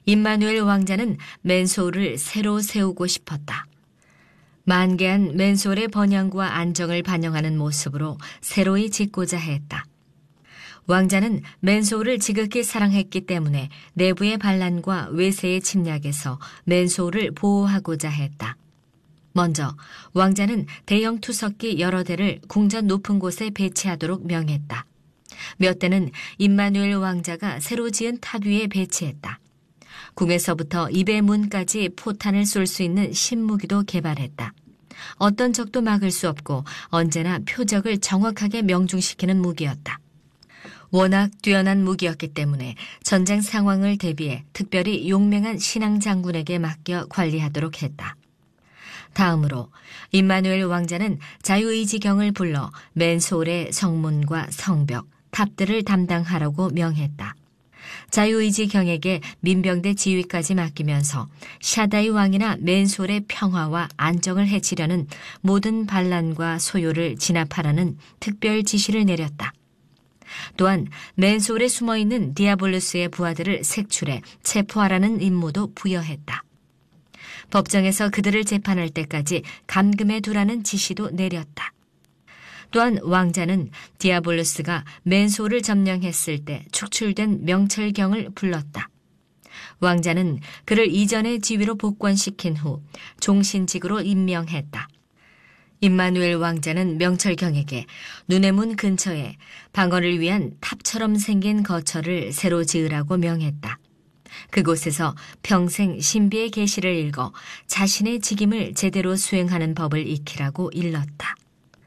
임마누엘 왕자는 맨소울을 새로 세우고 싶었다. 만개한 맨소울의 번영과 안정을 반영하는 모습으로 새로이 짓고자 했다. 왕자는 맨소울을 지극히 사랑했기 때문에 내부의 반란과 외세의 침략에서 맨소울을 보호하고자 했다. 먼저 왕자는 대형 투석기 여러 대를 궁전 높은 곳에 배치하도록 명했다. 몇 대는 임마누엘 왕자가 새로 지은 탑 위에 배치했다. 궁에서부터 입의 문까지 포탄을 쏠 수 있는 신무기도 개발했다. 어떤 적도 막을 수 없고 언제나 표적을 정확하게 명중시키는 무기였다. 워낙 뛰어난 무기였기 때문에 전쟁 상황을 대비해 특별히 용맹한 신앙 장군에게 맡겨 관리하도록 했다. 다음으로 임마누엘 왕자는 자유의지경을 불러 맨소울의 성문과 성벽, 탑들을 담당하라고 명했다. 자유의지경에게 민병대 지휘까지 맡기면서 샤다이 왕이나 맨소울의 평화와 안정을 해치려는 모든 반란과 소요를 진압하라는 특별 지시를 내렸다. 또한 맨소울에 숨어있는 디아볼루스의 부하들을 색출해 체포하라는 임무도 부여했다. 법정에서 그들을 재판할 때까지 감금해 두라는 지시도 내렸다. 또한 왕자는 디아볼루스가 맨소울을 점령했을 때 축출된 명철경을 불렀다. 왕자는 그를 이전의 지위로 복권시킨 후 종신직으로 임명했다. 임마누엘 왕자는 명철경에게 눈의 문 근처에 방어를 위한 탑처럼 생긴 거처를 새로 지으라고 명했다. 그곳에서 평생 신비의 계시를 읽어 자신의 직임을 제대로 수행하는 법을 익히라고 일렀다.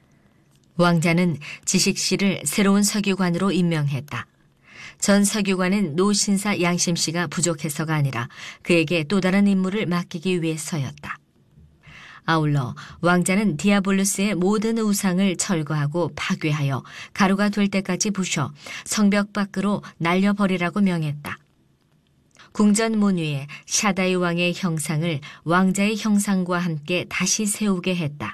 왕자는 지식씨를 새로운 서기관으로 임명했다. 전 서기관은 노신사 양심씨가 부족해서가 아니라 그에게 또 다른 임무를 맡기기 위해서였다. 아울러 왕자는 디아볼루스의 모든 우상을 철거하고 파괴하여 가루가 될 때까지 부셔 성벽 밖으로 날려버리라고 명했다. 궁전 문 위에 샤다이 왕의 형상을 왕자의 형상과 함께 다시 세우게 했다.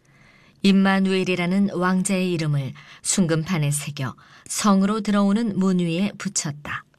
임마누엘이라는 왕자의 이름을 순금판에 새겨 성으로 들어오는 문 위에 붙였다.